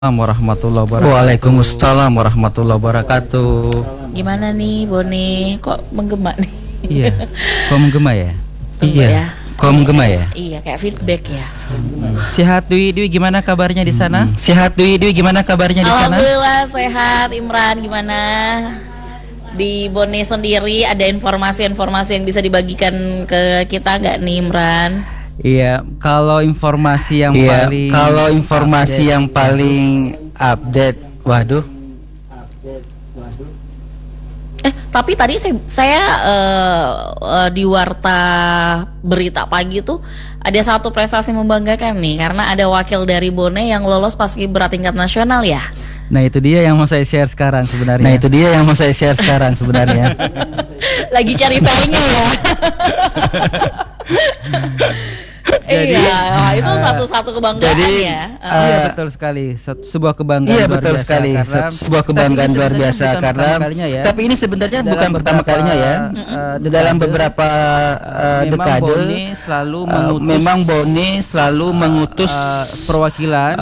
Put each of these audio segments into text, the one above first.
Warahmatullahi wabarakatuh. Waalaikumsalam warahmatullahi wabarakatuh. Gimana nih Bone? Kok menggema nih? Iya. Kok menggema ya? Tunggu Iya. ya. Kok menggema ya? Iya, kayak feedback ya. Sehat Dwi gimana kabarnya di sana? Sehat Dwi gimana kabarnya di sana? Alhamdulillah sehat. Imran gimana? Di Bone sendiri ada informasi-informasi yang bisa dibagikan ke kita nggak nih Imran? Iya, kalau informasi yang paling update, waduh. Tapi tadi saya di warta berita pagi tuh ada satu prestasi membanggakan nih, karena ada wakil dari Bone yang lolos paskibra tingkat nasional ya. Nah itu dia yang mau saya share sekarang sebenarnya. Lagi cari tahunya ya. Iya, itu satu-satu kebanggaan ya. Iya betul sekali, sebuah kebanggaan. Iya betul sekali, sebuah kebanggaan luar biasa karena. Tapi ini sebenarnya bukan pertama kalinya ya. Dalam beberapa dekade, memang Bone selalu mengutus perwakilan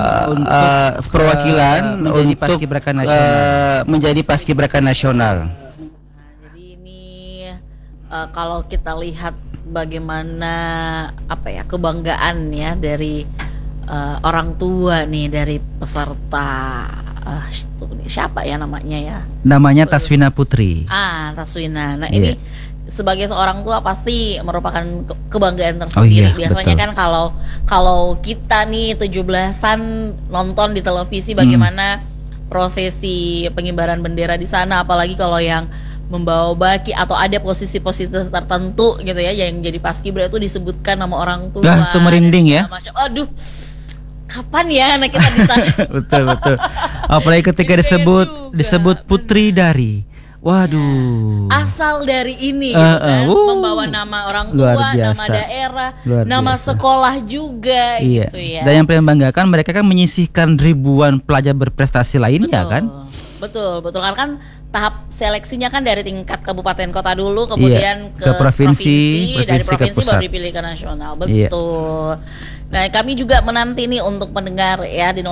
untuk menjadi paskibraka nasional. Jadi ini kalau kita lihat bagaimana kebanggaan ya dari orang tua nih, dari peserta siapa ya namanya ya? Namanya Taswina Putri. Taswina. Nah ini sebagai seorang tua pasti merupakan kebanggaan tersendiri. Biasanya betul. Kan kalau kita nih 17-an nonton di televisi bagaimana prosesi pengibaran bendera di sana, apalagi kalau yang membawa baki atau ada posisi-posisi tertentu gitu ya yang jadi paskibra itu disebutkan nama orang tua. Itu merinding ya. Aduh, kapan ya anak kita di sana? betul. Apalagi ketika disebut putri dari. Waduh. Asal dari ini gitu kan. Membawa nama orang tua, nama daerah, nama sekolah juga gitu ya. Dan yang paling membanggakan, mereka kan menyisihkan ribuan pelajar berprestasi lainnya kan. Betul kan tahap seleksinya kan dari tingkat kabupaten kota dulu, kemudian ke provinsi, dari provinsi baru dipilih ke nasional. Betul. Nah, kami juga menanti nih untuk pendengar ya di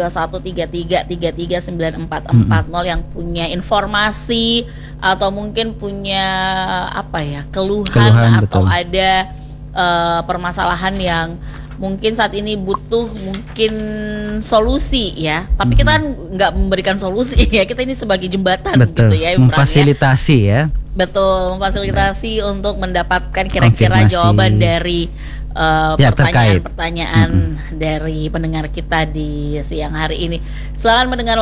082133339440 yang punya informasi atau mungkin punya keluhan atau betul. Ada permasalahan yang mungkin saat ini butuh solusi ya, tapi kita kan nggak memberikan solusi ya, kita ini sebagai jembatan. Betul. Gitu ya, memfasilitasi ya. Betul, memfasilitasi untuk mendapatkan kira-kira jawaban dari pertanyaan dari pendengar kita di siang hari ini. Silakan mendengar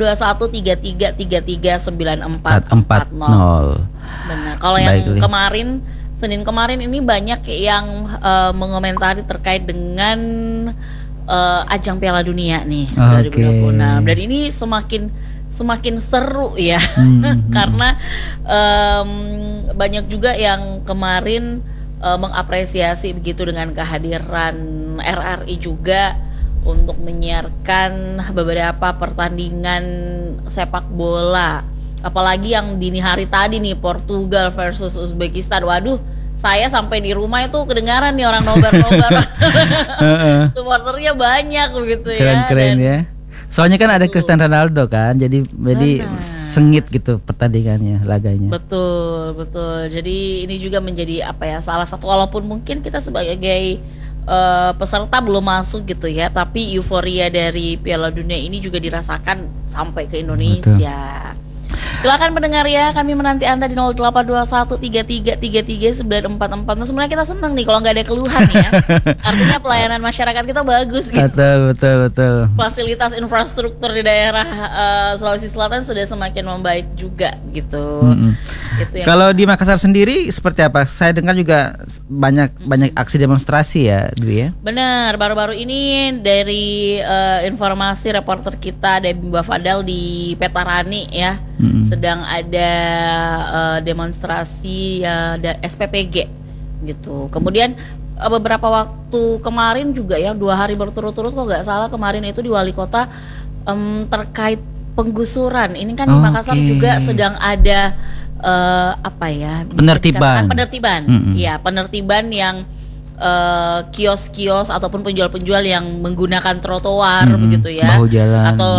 082133339440. Benar. Kalau yang Senin kemarin ini banyak yang mengomentari terkait dengan ajang Piala Dunia nih 2026. Dan ini semakin seru ya. Karena banyak juga yang kemarin mengapresiasi begitu dengan kehadiran RRI juga untuk menyiarkan beberapa pertandingan sepak bola. Apalagi yang dini hari tadi nih, Portugal versus Uzbekistan. Waduh, saya sampai di rumah itu kedengaran nih orang nobar-nobar. Supporternya banyak begitu ya. Keren ya. Soalnya kan ada Cristiano Ronaldo kan, jadi sengit gitu pertandingannya, laganya. Betul. Jadi ini juga menjadi salah satu, walaupun mungkin kita sebagai peserta belum masuk gitu ya, tapi euforia dari Piala Dunia ini juga dirasakan sampai ke Indonesia. Betul. Silakan pendengar ya, kami menanti Anda di 082133339440. Nah, sebenarnya kita senang nih kalau nggak ada keluhan nih ya. Artinya pelayanan masyarakat kita bagus gitu. Betul. Fasilitas infrastruktur di daerah Sulawesi Selatan sudah semakin membaik juga gitu. Gitu ya. Kalau di Makassar sendiri seperti apa? Saya dengar juga banyak aksi demonstrasi ya, Dwi ya. Benar, baru-baru ini dari informasi reporter kita Debbie Mbak Fadal di Petarani ya. Sedang ada demonstrasi SPPG gitu. Kemudian beberapa waktu kemarin juga ya, 2 hari berturut-turut kalau nggak salah kemarin itu di wali kota terkait penggusuran. Ini kan di Makassar juga sedang ada penertiban. Ya, penertiban yang kios-kios ataupun penjual-penjual yang menggunakan trotoar begitu ya, bahu jalan, atau